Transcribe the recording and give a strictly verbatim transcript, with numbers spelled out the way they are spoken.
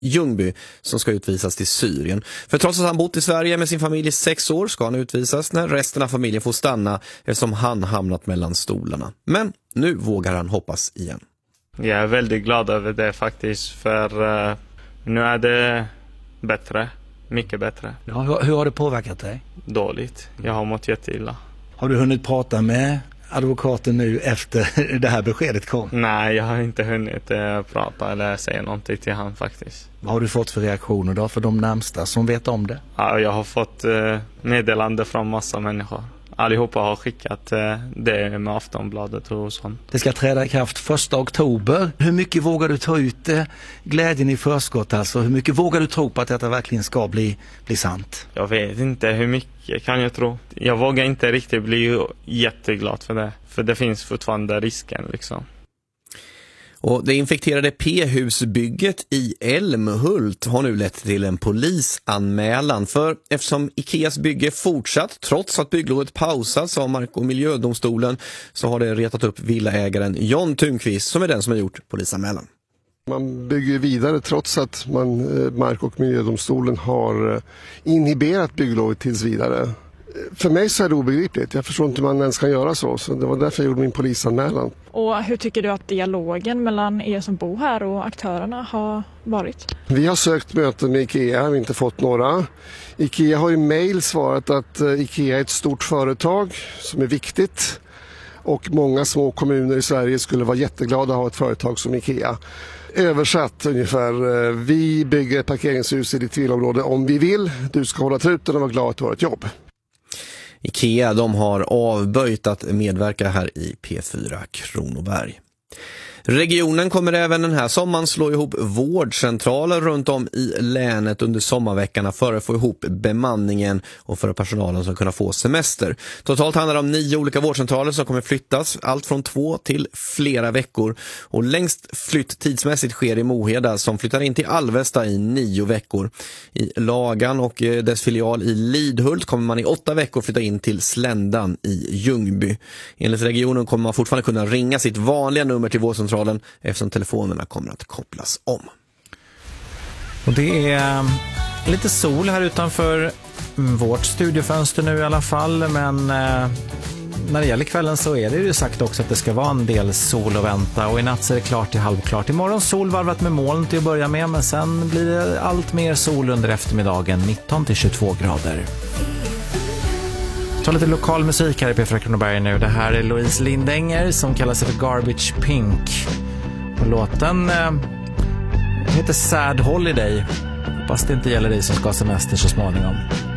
Ljungby som ska utvisas till Syrien. För trots att han bott i Sverige med sin familj i sex år ska han utvisas när resten av familjen får stanna eftersom han hamnat mellan stolarna. Men nu vågar han hoppas igen. Jag är väldigt glad över det faktiskt, för uh, nu är det bättre, mycket bättre. Ja, hur, hur har det påverkat dig? Dåligt, jag har mått jätteilla. Har du hunnit prata med advokaten nu efter det här beskedet kom? Nej, jag har inte hunnit uh, prata eller säga någonting till han faktiskt. Vad har du fått för reaktioner då för de närmsta som vet om det? Ja, jag har fått uh, meddelande från massa människor. Allihopa har skickat uh, det med Aftonbladet och sånt. Det ska träda i kraft första oktober. Hur mycket vågar du ta ut det? Glädjen i förskott alltså. Hur mycket vågar du tro på att detta verkligen ska bli, bli sant? Jag vet inte hur mycket kan jag tro. Jag vågar inte riktigt bli jätteglad för det. För det finns fortfarande risken liksom. Och det infekterade P-husbygget i Älmhult har nu lett till en polisanmälan. För eftersom Ikeas bygge fortsatt trots att bygglovet pausats av Mark- och miljödomstolen så har det retat upp villaägaren John Thunqvist som är den som har gjort polisanmälan. Man bygger vidare trots att man, Mark- och miljödomstolen har inhiberat bygglovet tills vidare. För mig så är det obegripligt. Jag förstår inte hur man ens kan göra så. Så det var därför jag gjorde min polisanmälan. Och hur tycker du att dialogen mellan er som bor här och aktörerna har varit? Vi har sökt möten med Ikea, har inte fått några. Ikea har i mejl svarat att Ikea är ett stort företag som är viktigt. Och många små kommuner i Sverige skulle vara jätteglada att ha ett företag som Ikea. Översatt ungefär, vi bygger ett parkeringshus i ditt villområde om vi vill. Du ska hålla truten och vara glad att du har ett jobb. Ikea de har avböjt att medverka här i P fyra Kronoberg. Regionen kommer även den här sommaren slå ihop vårdcentraler runt om i länet under sommarveckorna för att få ihop bemanningen och för att personalen ska kunna få semester. Totalt handlar det om nio olika vårdcentraler som kommer flyttas, allt från två till flera veckor. Och längst flytt tidsmässigt sker i Moheda som flyttar in till Alvesta i nio veckor. I Lagan och dess filial i Lidhult kommer man i åtta veckor flytta in till Sländan i Ljungby. Enligt regionen kommer man fortfarande kunna ringa sitt vanliga nummer till vårdcentralen eftersom telefonerna kommer att kopplas om. Och det är lite sol här utanför vårt studiofönster nu i alla fall, men när det gäller kvällen så är det ju sagt också att det ska vara en del sol att vänta, och i natt så är det klart till halvklart. Imorgon sol varvat med moln till att börja med, men sen blir det allt mer sol under eftermiddagen, nitton till tjugotvå grader. Ta lite lokal musik här i P fyra Kronoberg nu. Det här är Louise Lindänger som kallar sig för Garbage Pink. Och låten eh, heter Sad Holiday. Hoppas det inte gäller dig som ska ha semester så småningom.